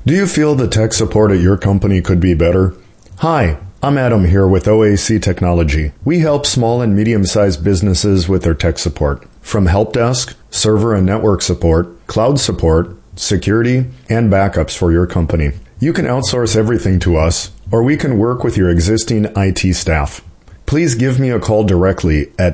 Do you feel the tech support at your company could be better? Hi, I'm Adam here with OAC Technology. We help small and medium-sized businesses with their tech support. From help desk, server and network support, cloud support, security, and backups for your company. You can outsource everything to us, or we can work with your existing IT staff. Please give me a call directly at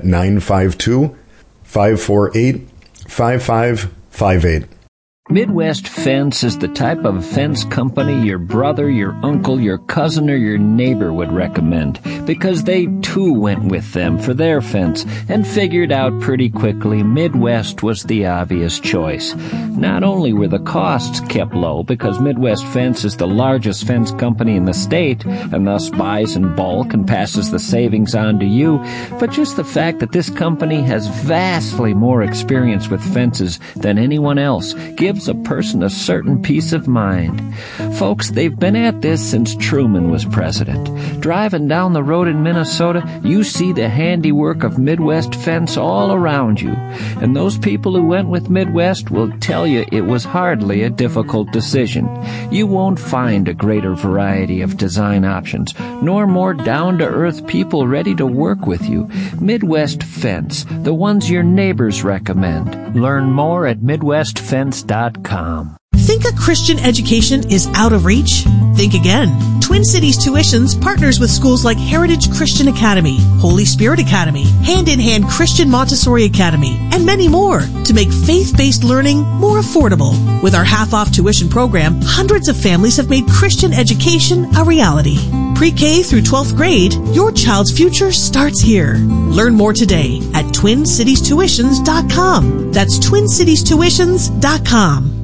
952-548-5558. Midwest Fence is the type of fence company your brother, your uncle, your cousin, or your neighbor would recommend, because they too went with them for their fence and figured out pretty quickly Midwest was the obvious choice. Not only were the costs kept low because Midwest Fence is the largest fence company in the state and thus buys in bulk and passes the savings on to you, but just the fact that this company has vastly more experience with fences than anyone else gives a person a certain peace of mind. Folks, they've been at this since Truman was president. Driving down the road in Minnesota, you see the handiwork of Midwest Fence all around you. And those people who went with Midwest will tell you it was hardly a difficult decision. You won't find a greater variety of design options, nor more down-to-earth people ready to work with you. Midwest Fence, the ones your neighbors recommend. Learn more at MidwestFence.com. Think a Christian education is out of reach? Think again. Twin Cities Tuitions partners with schools like Heritage Christian Academy, Holy Spirit Academy, Hand in Hand Christian Montessori Academy, and many more to make faith-based learning more affordable. With our half-off tuition program, hundreds of families have made Christian education a reality. Pre-K through 12th grade, your child's future starts here. Learn more today at TwinCitiesTuitions.com. That's TwinCitiesTuitions.com.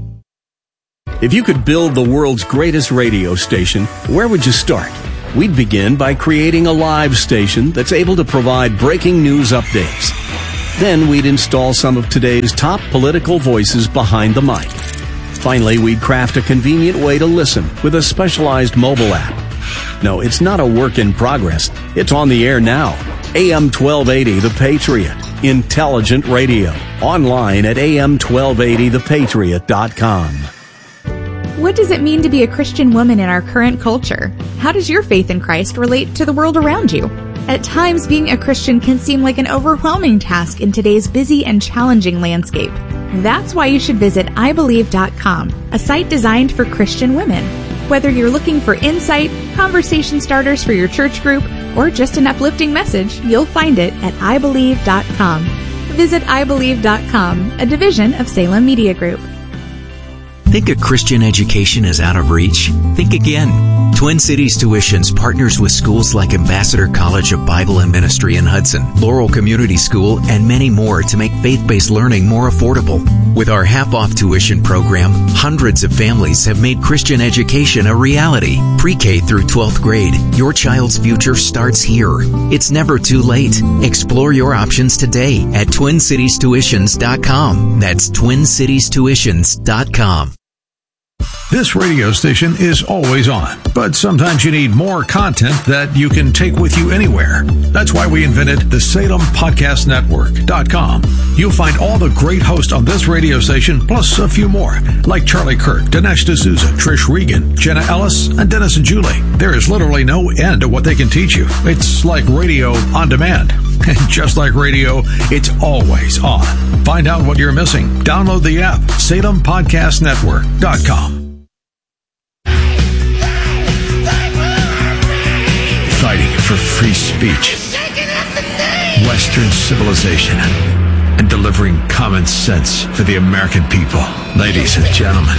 If you could build the world's greatest radio station, where would you start? We'd begin by creating a live station that's able to provide breaking news updates. Then we'd install some of today's top political voices behind the mic. Finally, we'd craft a convenient way to listen with a specialized mobile app. No, it's not a work in progress. It's on the air now. AM 1280 The Patriot. Intelligent radio. Online at am1280thepatriot.com. What does it mean to be a Christian woman in our current culture? How does your faith in Christ relate to the world around you? At times, being a Christian can seem like an overwhelming task in today's busy and challenging landscape. That's why you should visit ibelieve.com, a site designed for Christian women. Whether you're looking for insight, conversation starters for your church group, or just an uplifting message, you'll find it at ibelieve.com. Visit ibelieve.com, a division of Salem Media Group. Think a Christian education is out of reach? Think again. Twin Cities Tuitions partners with schools like Ambassador College of Bible and Ministry in Hudson, Laurel Community School, and many more to make faith-based learning more affordable. With our half-off tuition program, hundreds of families have made Christian education a reality. Pre-K through 12th grade, your child's future starts here. It's never too late. Explore your options today at TwinCitiesTuitions.com. That's TwinCitiesTuitions.com. This radio station is always on, but sometimes you need more content that you can take with you anywhere. That's why we invented the SalemPodcastNetwork.com. You'll find all the great hosts on this radio station, plus a few more, like Charlie Kirk, Dinesh D'Souza, Trish Regan, Jenna Ellis, and Dennis and Julie. There is literally no end to what they can teach you. It's like radio on demand. And just like radio, it's always on. Find out what you're missing. Download the app, SalemPodcastNetwork.com. Fighting for free speech, Western civilization, and delivering common sense for the American people. Ladies and gentlemen,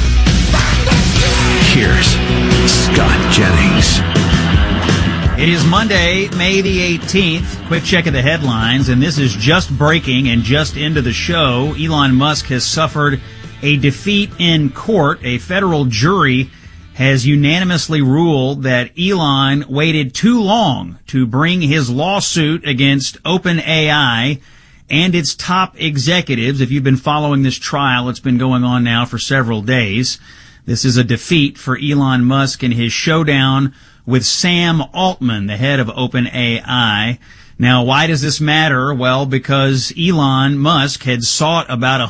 here's Scott Jennings. It is Monday, May the 18th. Quick check of the headlines, and this is just breaking and just into the show. Elon Musk has suffered a defeat in court. A federal jury has unanimously ruled that Elon waited too long to bring his lawsuit against OpenAI and its top executives. If you've been following this trial, it's been going on now for several days. This is a defeat for Elon Musk in his showdown with Sam Altman, the head of OpenAI. Now, why does this matter? Well, because Elon Musk had sought about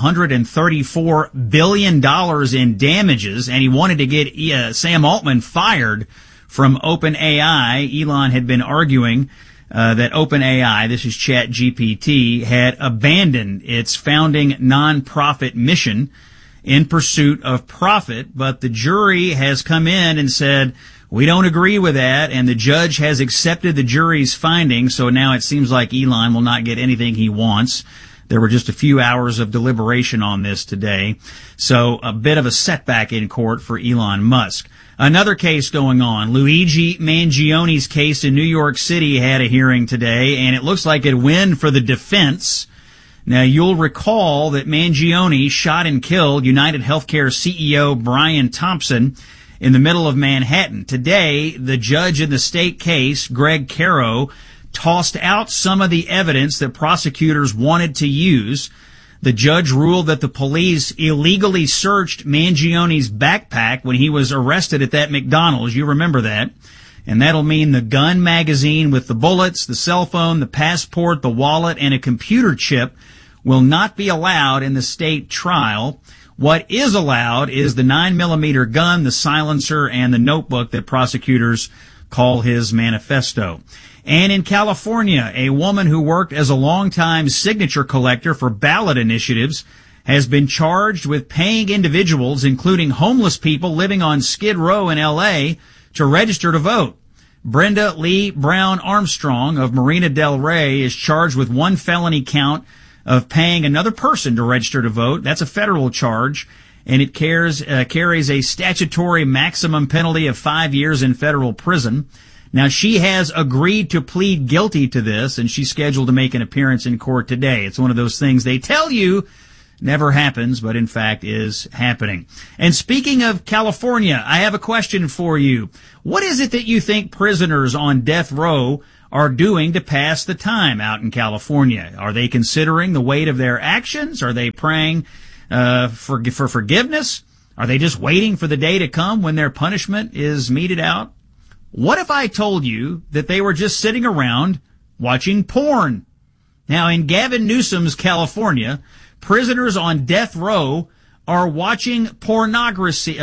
$134 billion in damages, and he wanted to get Sam Altman fired from OpenAI. Elon had been arguing that OpenAI, this is ChatGPT, had abandoned its founding nonprofit mission in pursuit of profit, but the jury has come in and said, we don't agree with that, and the judge has accepted the jury's findings, so now it seems like Elon will not get anything he wants. There were just a few hours of deliberation on this today, so a bit of a setback in court for Elon Musk. Another case going on. Luigi Mangioni's case in New York City had a hearing today, and it looks like a win for the defense. Now, you'll recall that Mangione shot and killed United Healthcare CEO Brian Thompson in the middle of Manhattan. Today, the judge in the state case, Greg Caro, tossed out some of the evidence that prosecutors wanted to use. The judge ruled that the police illegally searched Mangione's backpack when he was arrested at that McDonald's. You remember that. And that'll mean the gun magazine with the bullets, the cell phone, the passport, the wallet, and a computer chip will not be allowed in the state trial. What is allowed is the 9mm gun, the silencer, and the notebook that prosecutors call his manifesto. And in California, a woman who worked as a longtime signature collector for ballot initiatives has been charged with paying individuals, including homeless people living on Skid Row in L.A., to register to vote. Brenda Lee Brown Armstrong of Marina del Rey is charged with one felony count of paying another person to register to vote. That's a federal charge, and it carries a statutory maximum penalty of 5 years in federal prison. Now, she has agreed to plead guilty to this, and she's scheduled to make an appearance in court today. It's one of those things they tell you never happens, but in fact is happening. And speaking of California, I have a question for you. What is it that you think prisoners on death row are doing to pass the time out in California? Are they considering the weight of their actions? Are they praying for forgiveness? Are they just waiting for the day to come when their punishment is meted out? What if I told you that they were just sitting around watching porn? Now, in Gavin Newsom's California, prisoners on death row are watching pornography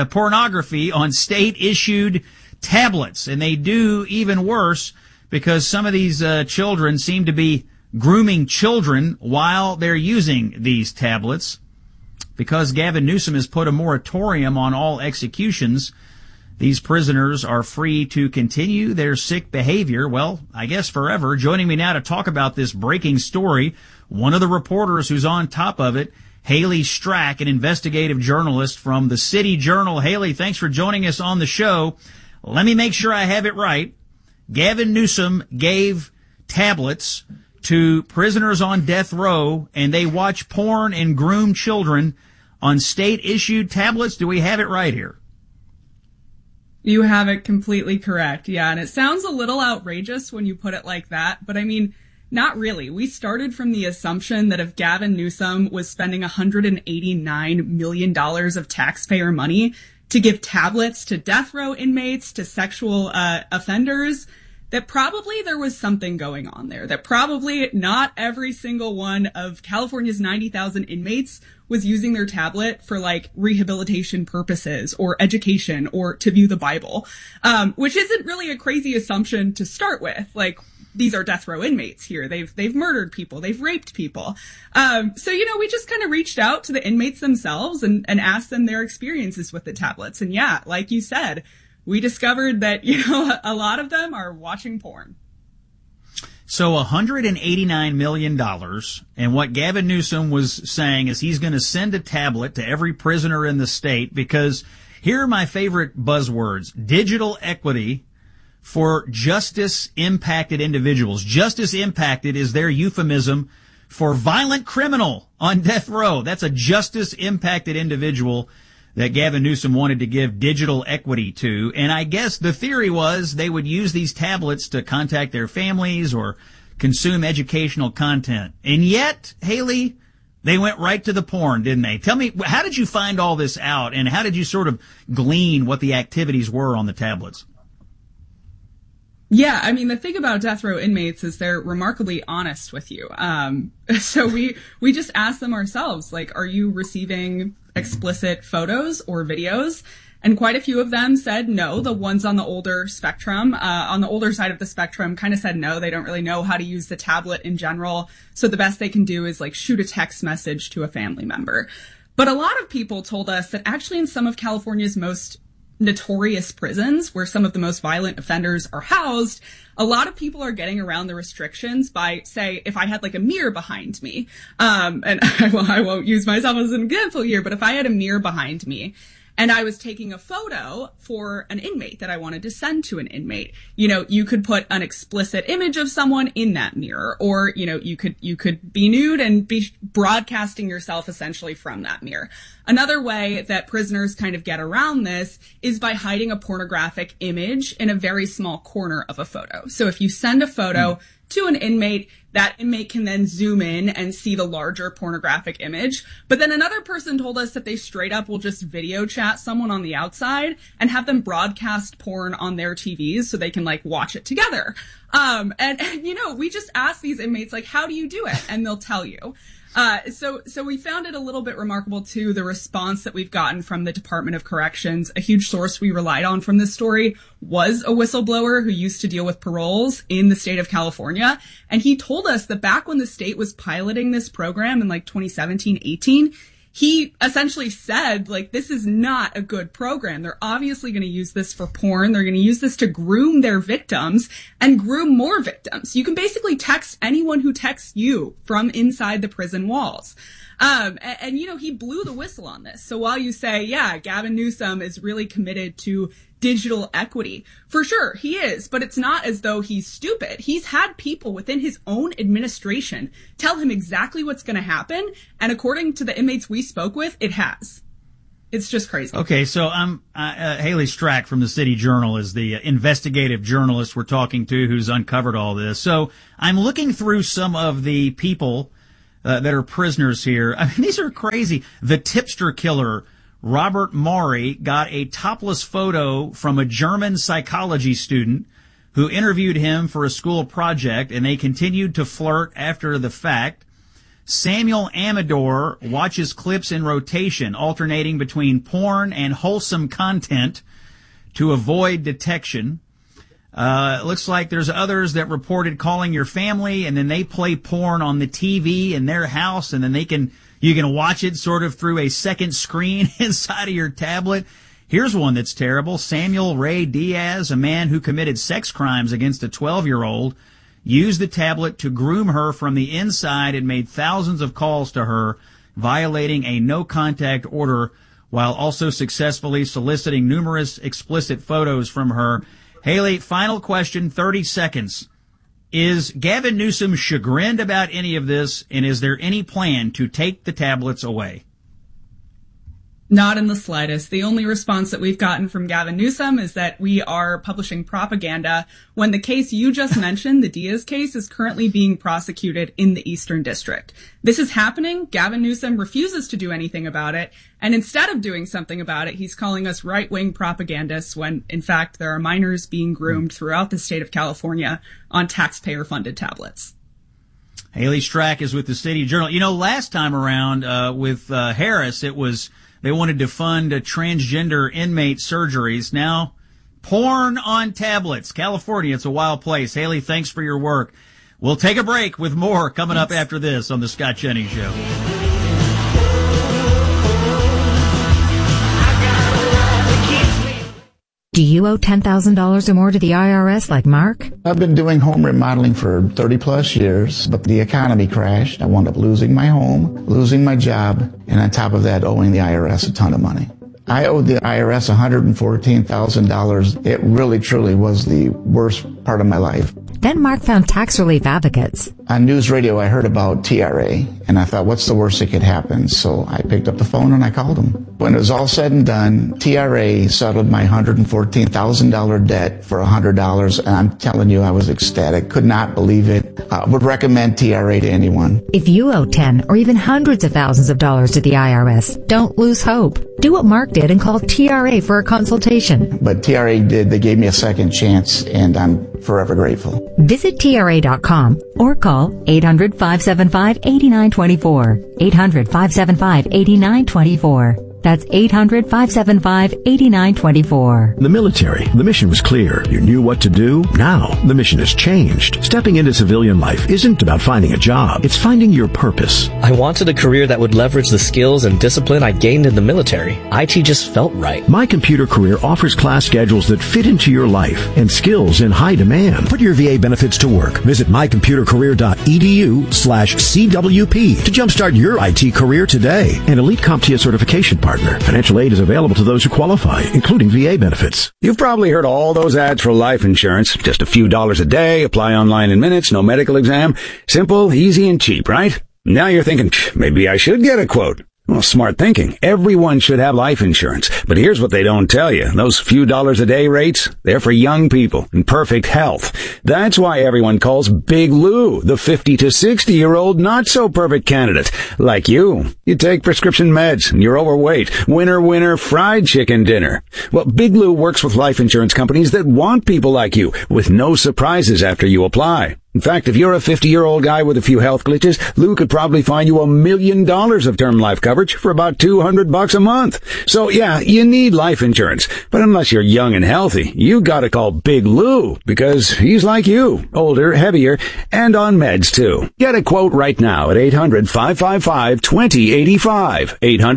on state-issued tablets, and they do even worse because some of these children seem to be grooming children while they're using these tablets. Because Gavin Newsom has put a moratorium on all executions, these prisoners are free to continue their sick behavior, well, I guess forever. Joining me now to talk about this breaking story, one of the reporters who's on top of it, Haley Strack, an investigative journalist from the City Journal. Haley, thanks for joining us on the show. Let me make sure I have it right. Gavin Newsom gave tablets to prisoners on death row, and they watch porn and groom children on state-issued tablets. Do we have it right here? You have it completely correct, yeah. And it sounds a little outrageous when you put it like that, but I mean, not really. We started from the assumption that if Gavin Newsom was spending $189 million of taxpayer money to give tablets to death row inmates, to sexual offenders, that probably there was something going on there, that probably not every single one of California's 90,000 inmates was using their tablet for like rehabilitation purposes or education or to view the Bible, which isn't really a crazy assumption to start with. Like, these are death row inmates here. They've murdered people. They've raped people. So, we just kind of reached out to the inmates themselves and asked them their experiences with the tablets. And yeah, like you said, we discovered that, a lot of them are watching porn. So $189 million, and what Gavin Newsom was saying is he's going to send a tablet to every prisoner in the state because here are my favorite buzzwords: digital equity for justice-impacted individuals. Justice-impacted is their euphemism for violent criminal on death row. That's a justice-impacted individual that Gavin Newsom wanted to give digital equity to. And I guess the theory was they would use these tablets to contact their families or consume educational content. And yet, Haley, they went right to the porn, didn't they? Tell me, how did you find all this out, and how did you sort of glean what the activities were on the tablets? Yeah, I mean, the thing about death row inmates is they're remarkably honest with you. So we just asked them ourselves, like, are you receiving explicit photos or videos? And quite a few of them said no. The ones on the older spectrum, on the older side of the spectrum, kind of said no. They don't really know how to use the tablet in general. So the best they can do is like shoot a text message to a family member. But a lot of people told us that actually in some of California's most notorious prisons, where some of the most violent offenders are housed, a lot of people are getting around the restrictions by, say, if I had like a mirror behind me, and I won't use myself as an example here, but if I had a mirror behind me and I was taking a photo for an inmate that I wanted to send to an inmate, you know, you could put an explicit image of someone in that mirror, or, you know, you could be nude and be broadcasting yourself essentially from that mirror. Another way that prisoners kind of get around this is by hiding a pornographic image in a very small corner of a photo. So if you send a photo to an inmate, that inmate can then zoom in and see the larger pornographic image. But then another person told us that they straight up will just video chat someone on the outside and have them broadcast porn on their TVs so they can like watch it together. And you know, we just ask these inmates, like, how do you do it? And they'll tell you. So we found it a little bit remarkable too, the response that we've gotten from the Department of Corrections. A huge source we relied on from this story was a whistleblower who used to deal with paroles in the state of California. And he told us that back when the state was piloting this program in like 2017-18, he essentially said, like, this is not a good program. They're obviously going to use this for porn. They're going to use this to groom their victims and groom more victims. You can basically text anyone who texts you from inside the prison walls. And, you know, he blew the whistle on this. So while you say, yeah, Gavin Newsom is really committed to digital equity, for sure he is, but it's not as though he's stupid. He's had people within his own administration tell him exactly what's going to happen. And according to the inmates we spoke with, it has. It's just crazy. Okay, so Haley Strack from the City Journal is the investigative journalist we're talking to who's uncovered all this. So I'm looking through some of the people that are prisoners here. I mean, these are crazy. The tipster killer, Robert Maury, got a topless photo from a German psychology student who interviewed him for a school project, and they continued to flirt after the fact. Samuel Amador watches clips in rotation, alternating between porn and wholesome content to avoid detection. It looks like there's others that reported calling your family, and then they play porn on the TV in their house, and then you can watch it sort of through a second screen inside of your tablet. Here's one that's terrible. Samuel Ray Diaz, a man who committed sex crimes against a 12-year-old, used the tablet to groom her from the inside and made thousands of calls to her, violating a no-contact order while also successfully soliciting numerous explicit photos from her. Haley, final question, 30 seconds. Is Gavin Newsom chagrined about any of this, and is there any plan to take the tablets away? Not in the slightest. The only response that we've gotten from Gavin Newsom is that we are publishing propaganda when the case you just mentioned, the Diaz case, is currently being prosecuted in the Eastern District. This is happening. Gavin Newsom refuses to do anything about it. And instead of doing something about it, he's calling us right-wing propagandists when, in fact, there are minors being groomed throughout the state of California on taxpayer-funded tablets. Haley Strack is with the City Journal. You know, last time around with Harris, it was they wanted to fund transgender inmate surgeries. Now, porn on tablets. California, it's a wild place. Haley, thanks for your work. We'll take a break with more coming up after this on The Scott Jennings Show. Do you owe $10,000 or more to the IRS like Mark? I've been doing home remodeling for 30 plus years, but the economy crashed. I wound up losing my home, losing my job, and on top of that, owing the IRS a ton of money. I owed the IRS $114,000. It really, truly was the worst part of my life. Then Mark found tax relief advocates. On news radio, I heard about TRA, and I thought, what's the worst that could happen? So I picked up the phone and I called them. When it was all said and done, TRA settled my $114,000 debt for $100, and I'm telling you, I was ecstatic. Could not believe it. I would recommend TRA to anyone. If you owe 10 or even hundreds of thousands of dollars to the IRS, don't lose hope. Do what Mark did and call TRA for a consultation. But TRA did. They gave me a second chance, and I'm forever grateful. Visit TRA.com or call 800-575-8924. 800-575-8924. That's 800-575-8924. The military, the mission was clear. You knew what to do. Now, the mission has changed. Stepping into civilian life isn't about finding a job. It's finding your purpose. I wanted a career that would leverage the skills and discipline I gained in the military. IT just felt right. My Computer Career offers class schedules that fit into your life and skills in high demand. Put your VA benefits to work. Visit mycomputercareer.edu/CWP to jumpstart your IT career today. An Elite CompTIA certification partner. Financial aid is available to those who qualify, including VA benefits. You've probably heard all those ads for life insurance. Just a few dollars a day, apply online in minutes, no medical exam. Simple, easy, and cheap, right? Now you're thinking, maybe I should get a quote. Well, smart thinking. Everyone should have life insurance. But here's what they don't tell you. Those few dollars a day rates, they're for young people in perfect health. That's why everyone calls Big Lou the 50 to 60-year-old not-so-perfect candidate. Like you. You take prescription meds and you're overweight. Winner, fried chicken dinner. Well, Big Lou works with life insurance companies that want people like you with no surprises after you apply. In fact, if you're a 50-year-old guy with a few health glitches, Lou could probably find you $1 million of term life coverage for about $200 a month. So yeah, you need life insurance. But unless you're young and healthy, you gotta call Big Lou because he's like you, older, heavier, and on meds too. Get a quote right now at 800-555-2085.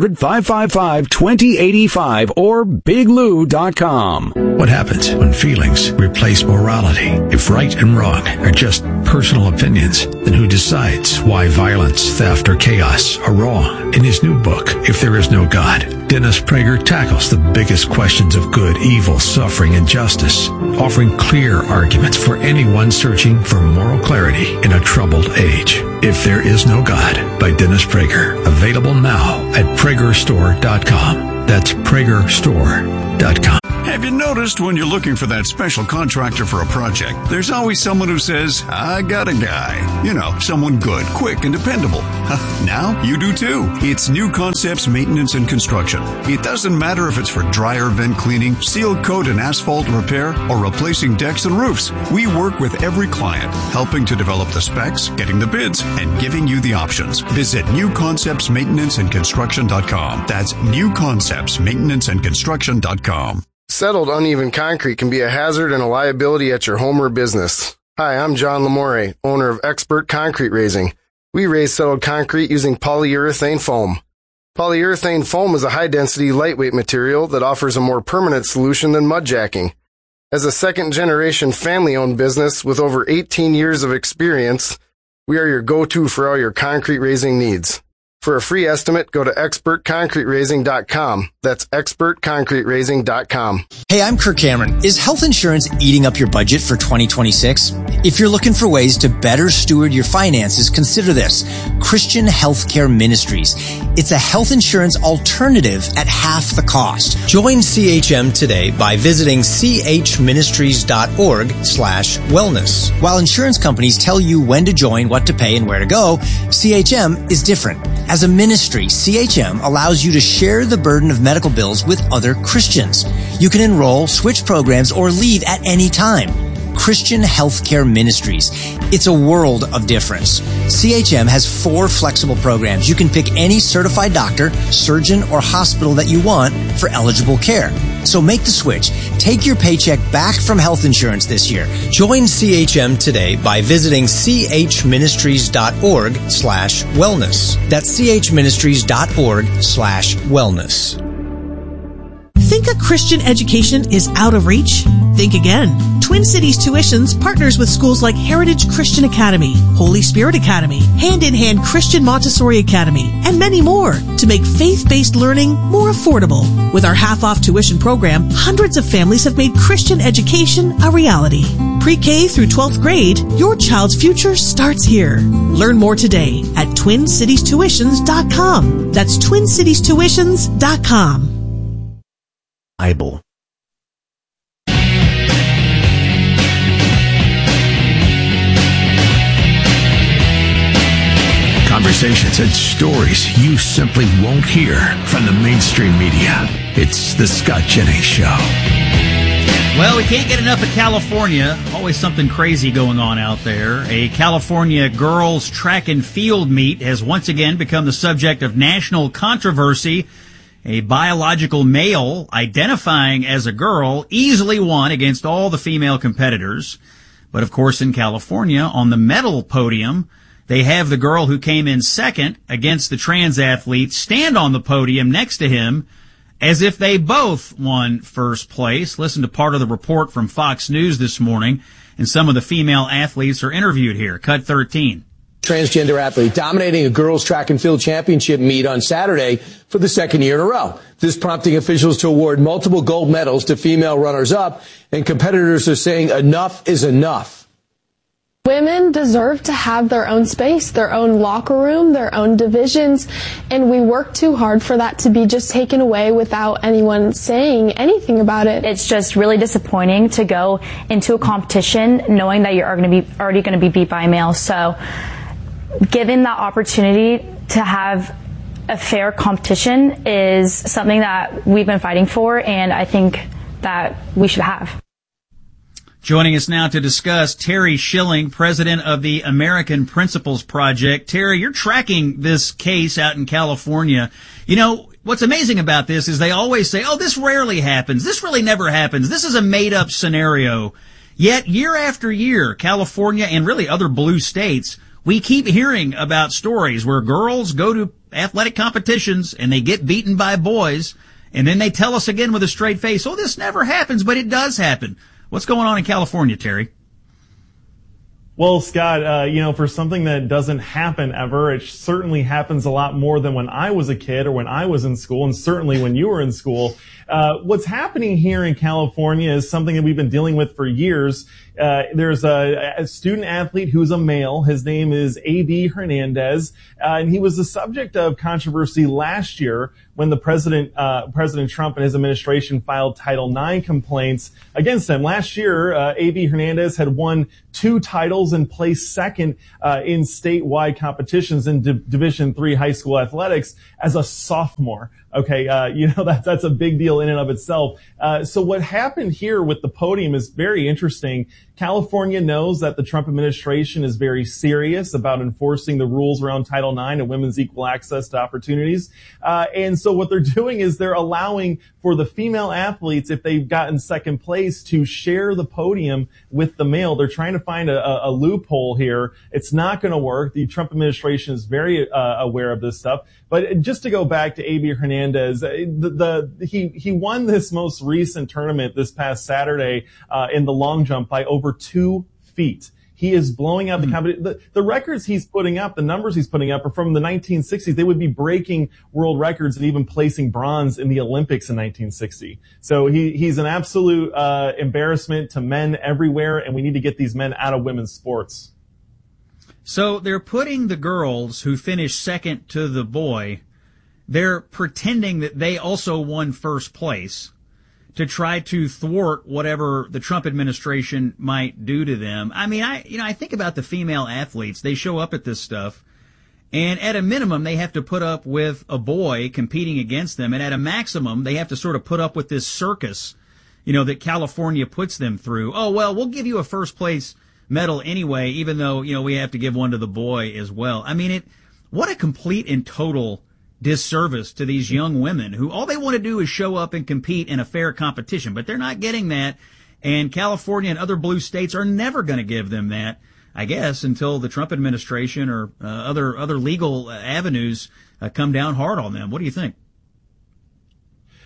800-555-2085 or biglou.com. What happens when feelings replace morality? If right and wrong are just personal opinions, then who decides why violence, theft, or chaos are wrong? In his new book, If There Is No God, Dennis Prager tackles the biggest questions of good, evil, suffering, and justice, offering clear arguments for anyone searching for moral clarity in a troubled age. If There Is No God by Dennis Prager, available now at PragerStore.com. That's PragerStore.com. Have you noticed when you're looking for that special contractor for a project, there's always someone who says, I got a guy. You know, someone good, quick, and dependable. Now you do too. It's New Concepts Maintenance and Construction. It doesn't matter if it's for dryer vent cleaning, seal coat and asphalt repair, or replacing decks and roofs. We work with every client, helping to develop the specs, getting the bids, and giving you the options. Visit newconceptsmaintenanceandconstruction.com. That's newconceptsmaintenanceandconstruction.com. Settled uneven concrete can be a hazard and a liability at your home or business. Hi, I'm John Lamore, owner of Expert Concrete Raising. We raise settled concrete using polyurethane foam. Polyurethane foam is a high-density, lightweight material that offers a more permanent solution than mud jacking. As a second-generation family-owned business with over 18 years of experience, we are your go-to for all your concrete raising needs. For a free estimate, go to expertconcreteraising.com. That's expertconcreteraising.com. Hey, I'm Kirk Cameron. Is health insurance eating up your budget for 2026? If you're looking for ways to better steward your finances, consider this. Christian Healthcare Ministries. It's a health insurance alternative at half the cost. Join CHM today by visiting chministries.org/wellness. While insurance companies tell you when to join, what to pay, and where to go, CHM is different. As a ministry, CHM allows you to share the burden of medical bills with other Christians. You can enroll, switch programs, or leave at any time. Christian Healthcare Ministries. It's a world of difference. CHM has 4 flexible programs. You can pick any certified doctor, surgeon, or hospital that you want for eligible care. So make the switch. Take your paycheck back from health insurance this year. Join CHM today by visiting chministries.org/wellness. That's chministries.org/wellness. Think a Christian education is out of reach? Think again. Twin Twin Cities Tuitions partners with schools like Heritage Christian Academy, Holy Spirit Academy, Hand in Hand Christian Montessori Academy, and many more to make faith-based learning more affordable. With our half-off tuition program, hundreds of families have made Christian education a reality. Pre-K through 12th grade, your child's future starts here. Learn more today at TwinCitiesTuitions.com. That's TwinCitiesTuitions.com. Bible. Conversations and stories you simply won't hear from the mainstream media. It's the Scott Jennings Show. Well, we can't get enough of California. Always something crazy going on out there. A California girls' track and field meet has once again become the subject of national controversy. A biological male identifying as a girl easily won against all the female competitors. But of course, in California, on the medal podium, they have the girl who came in second against the trans athlete stand on the podium next to him as if they both won first place. Listen to part of the report from Fox News this morning, and some of the female athletes are interviewed here. Cut 13. Transgender athlete dominating a girls' track and field championship meet on Saturday for the second year in a row. This prompting officials to award multiple gold medals to female runners-up, and competitors are saying enough is enough. Women deserve to have their own space, their own locker room, their own divisions, and we work too hard for that to be just taken away without anyone saying anything about it. It's just really disappointing to go into a competition knowing that you're already going to be beat by a male. So given that opportunity to have a fair competition is something that we've been fighting for, and I think that we should have. Joining us now to discuss, Terry Schilling, president of the American Principles Project. Terry, you're tracking this case out in California. You know, what's amazing about this is they always say, oh, this rarely happens. This really never happens. This is a made-up scenario. Yet, year after year, California and really other blue states, we keep hearing about stories where girls go to athletic competitions and they get beaten by boys, and then they tell us again with a straight face, oh, this never happens, but it does happen. What's going on in California, Terry? Well, Scott, for something that doesn't happen ever, it certainly happens a lot more than when I was a kid or when I was in school, and certainly when you were in school. What's happening here in California is something that we've been dealing with for years. There's a student athlete who's a male. His name is A.B. Hernandez, and he was the subject of controversy last year when the President Trump and his administration filed Title IX complaints against him. Last year, A.B. Hernandez had won 2 titles and placed second in statewide competitions in Division III high school athletics as a sophomore. Okay, that's a big deal in and of itself. So what happened here with the podium is very interesting. California knows that the Trump administration is very serious about enforcing the rules around Title IX and women's equal access to opportunities. And so what they're doing is they're allowing for the female athletes, if they've gotten second place, to share the podium with the male. They're trying to find a loophole here. It's not going to work. The Trump administration is very aware of this stuff. But just to go back to A.B. Hernandez, he won this most recent tournament this past Saturday in the long jump by over 2 feet. He is blowing out the competition. The records he's putting up, the numbers he's putting up are from the 1960s. They would be breaking world records and even placing bronze in the Olympics in 1960. So he's an absolute embarrassment to men everywhere, and we need to get these men out of women's sports. So they're putting the girls who finished second to the boy, they're pretending that they also won first place to try to thwart whatever the Trump administration might do to them. I mean, I think about the female athletes. They show up at this stuff, and at a minimum, they have to put up with a boy competing against them, and at a maximum, they have to sort of put up with this circus, that California puts them through. Oh, well, we'll give you a first place medal anyway, even though, we have to give one to the boy as well. I mean, what a complete and total disservice to these young women who all they want to do is show up and compete in a fair competition, but they're not getting that. And California and other blue states are never going to give them that, I guess, until the Trump administration or other legal avenues come down hard on them. What do you think?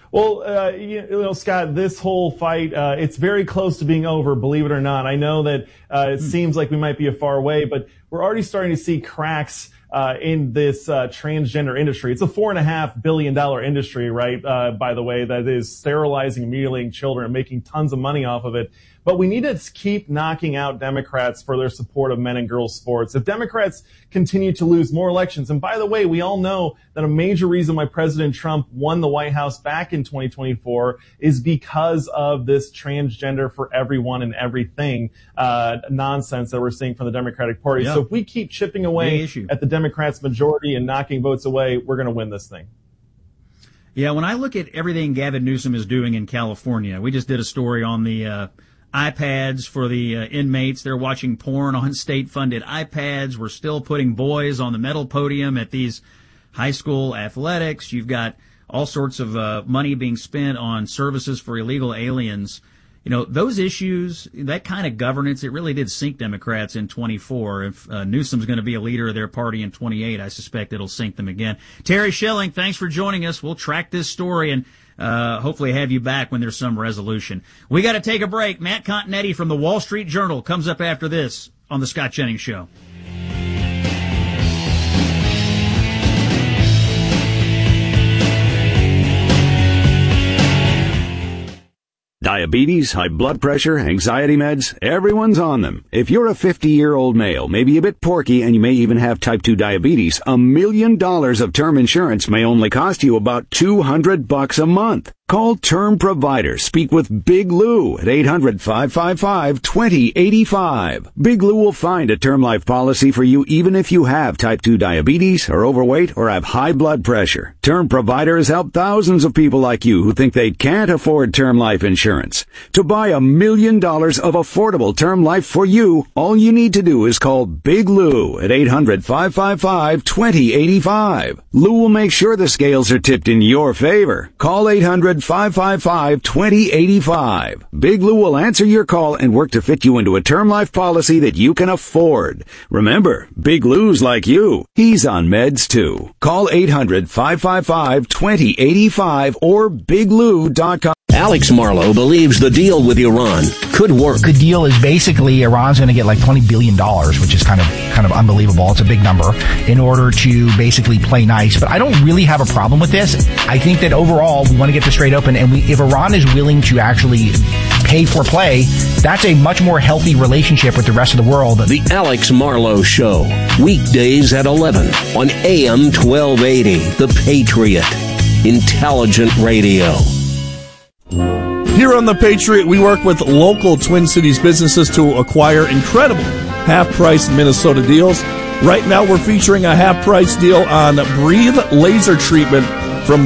Well, you know, Scott, this whole fight, it's very close to being over, believe it or not. I know that it seems like we might be a far away, but we're already starting to see cracks in this transgender industry. It's a $4.5 billion industry, right? By the way, that is sterilizing and mutilating children and making tons of money off of it. But we need to keep knocking out Democrats for their support of men and girls sports. If Democrats continue to lose more elections, and by the way, we all know that a major reason why President Trump won the White House back in 2024 is because of this transgender for everyone and everything nonsense that we're seeing from the Democratic Party. Yeah. So if we keep chipping away at the Democrats' majority and knocking votes away, we're going to win this thing. Yeah, when I look at everything Gavin Newsom is doing in California, we just did a story on the iPads for the inmates. They're watching porn on state-funded iPads. We're still putting boys on the medal podium at these high school athletics. You've got all sorts of money being spent on services for illegal aliens. You know, those issues, that kind of governance, it really did sink Democrats in 24. If Newsom's going to be a leader of their party in 28, I suspect it'll sink them again. Terry Schilling, thanks for joining us. We'll track this story and hopefully have you back when there's some resolution. We got to take a break. Matt Continetti from the Wall Street Journal comes up after this on the Scott Jennings Show. Diabetes, high blood pressure, anxiety meds, everyone's on them. If you're a 50-year-old male, maybe a bit porky, and you may even have type 2 diabetes, $1 million of term insurance may only cost you about $200 a month. Call Term Provider. Speak with Big Lou at 800-555-2085. Big Lou will find a term life policy for you even if you have type 2 diabetes, are overweight, or have high blood pressure. Term Provider has helped thousands of people like you who think they can't afford term life insurance. To buy $1 million of affordable term life for you, all you need to do is call Big Lou at 800-555-2085. Lou will make sure the scales are tipped in your favor. Call 800-555-2085. Big Lou will answer your call and work to fit you into a term life policy that you can afford. Remember, Big Lou's like you. He's on meds too. Call 800-555-2085 or biglou.com. Alex Marlow believes the deal with Iran could work. The deal is basically Iran's going to get like $20 billion, which is kind of unbelievable. It's a big number in order to basically play nice. But I don't really have a problem with this. I think that overall we want to get this straight open, and if Iran is willing to actually pay for play, that's a much more healthy relationship with the rest of the world. The Alex Marlow Show, weekdays at 11 on AM 1280, The Patriot. Intelligent radio. Here on The Patriot, we work with local Twin Cities businesses to acquire incredible half-price Minnesota deals. Right now, we're featuring a half-price deal on Breathe Laser Treatment